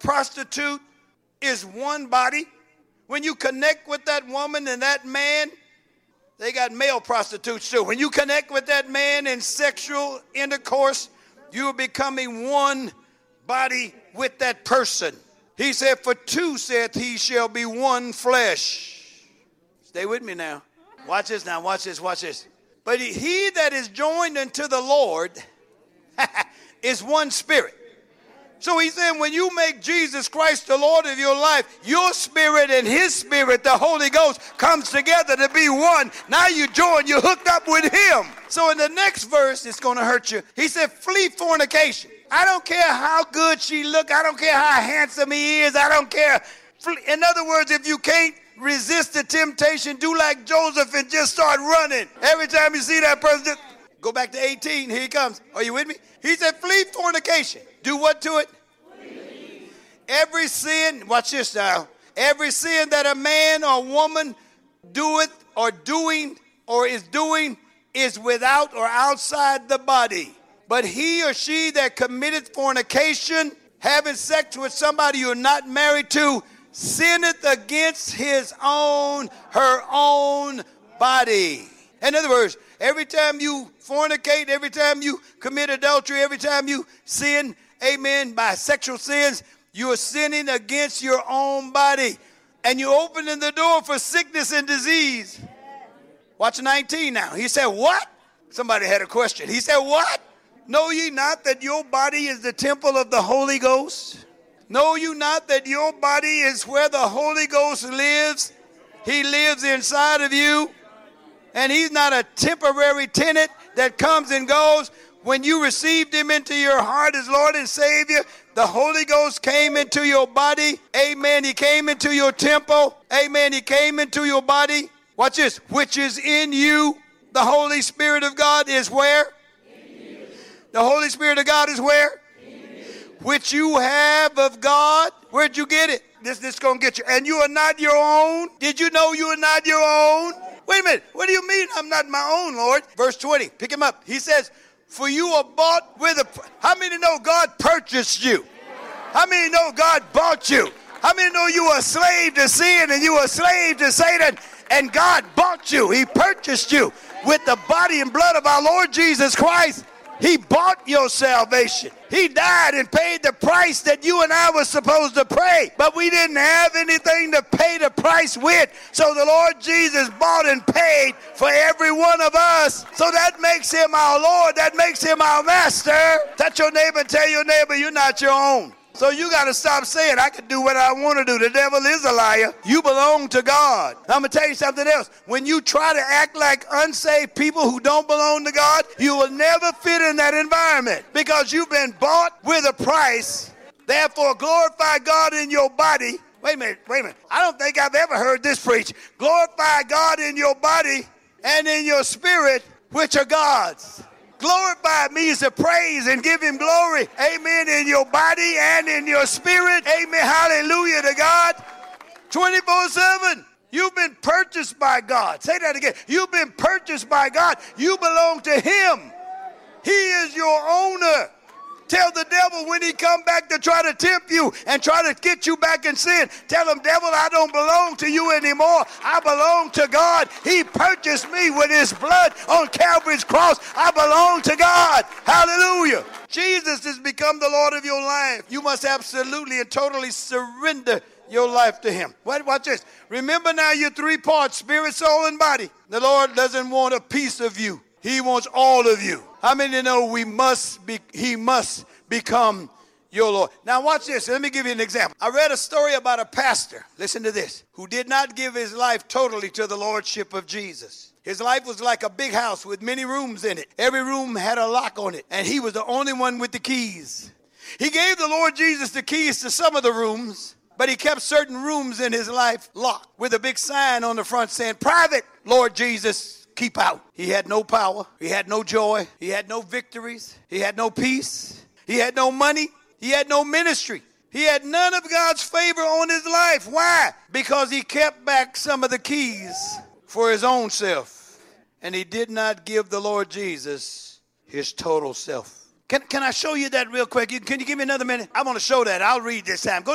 prostitute is one body. When you connect with that woman and that man, they got male prostitutes too. When you connect with that man in sexual intercourse, you are becoming one body with that person. He said, for two, saith he, shall be one flesh. Stay with me now. Watch this now, watch this, watch this. But he that is joined unto the Lord is one spirit. So he said, when you make Jesus Christ the Lord of your life, your spirit and his spirit, the Holy Ghost, comes together to be one. Now you join, you're hooked up with him. So in the next verse, it's going to hurt you. He said, flee fornication. I don't care how good she look. I don't care how handsome he is. I don't care. In other words, if you can't resist the temptation, do like Joseph and just start running. Every time you see that person, just go back to 18. Here he comes. Are you with me? He said, flee fornication. Do what to it? Flee. Every sin, watch this now. Every sin that a man or woman doeth or doing or is doing is without or outside the body. But he or she that committeth fornication, having sex with somebody you're not married to, sinneth against his own, her own body. In other words, every time you fornicate, every time you commit adultery, every time you sin, amen, by sexual sins, you are sinning against your own body. And you're opening the door for sickness and disease. Watch 19 now. He said, what? Somebody had a question. He said, what? Know ye not that your body is the temple of the Holy Ghost? Know you not that your body is where the Holy Ghost lives? He lives inside of you. And he's not a temporary tenant that comes and goes. When you received him into your heart as Lord and Savior, the Holy Ghost came into your body. Amen. He came into your temple. Amen. He came into your body. Watch this. Which is in you. The Holy Spirit of God is where? The Holy Spirit of God is where? Which you have of God. Where'd you get it? This is going to get you. And you are not your own. Did you know you are not your own? Wait a minute. What do you mean I'm not my own, Lord? Verse 20. Pick him up. He says, for you are bought with a... How many know God purchased you? How many know God bought you? How many know you were a slave to sin and you were a slave to Satan and God bought you? He purchased you with the body and blood of our Lord Jesus Christ. He bought your salvation. He died and paid the price that you and I were supposed to pay. But we didn't have anything to pay the price with. So the Lord Jesus bought and paid for every one of us. So that makes him our Lord. That makes him our master. Touch your neighbor and tell your neighbor you're not your own. So you got to stop saying, I can do what I want to do. The devil is a liar. You belong to God. I'm going to tell you something else. When you try to act like unsaved people who don't belong to God, you will never fit in that environment because you've been bought with a price. Therefore, glorify God in your body. Wait a minute. I don't think I've ever heard this preached. Glorify God in your body and in your spirit, which are God's. Glorify means to praise and give him glory. Amen. In your body and in your spirit. Amen. Hallelujah to God. 24/7. You've been purchased by God. Say that again. You've been purchased by God. You belong to him. He is your owner. Tell the devil when he come back to try to tempt you and try to get you back in sin. Tell him, devil, I don't belong to you anymore. I belong to God. He purchased me with his blood on Calvary's cross. I belong to God. Hallelujah. Jesus has become the Lord of your life. You must absolutely and totally surrender your life to him. Watch this. Remember now your three parts, spirit, soul, and body. The Lord doesn't want a piece of you. He wants all of you. How many know he must become your Lord? Now watch this. Let me give you an example. I read a story about a pastor, listen to this, who did not give his life totally to the lordship of Jesus. His life was like a big house with many rooms in it. Every room had a lock on it, and he was the only one with the keys. He gave the Lord Jesus the keys to some of the rooms, but he kept certain rooms in his life locked with a big sign on the front saying, private, Lord Jesus. Keep out. He had no power. He had no joy. He had no victories. He had no peace. He had no money. He had no ministry. He had none of God's favor on his life. Why? Because he kept back some of the keys for his own self. And he did not give the Lord Jesus his total self. Can I show you that real quick? Can you give me another minute? I want to show that. I'll read this time. Go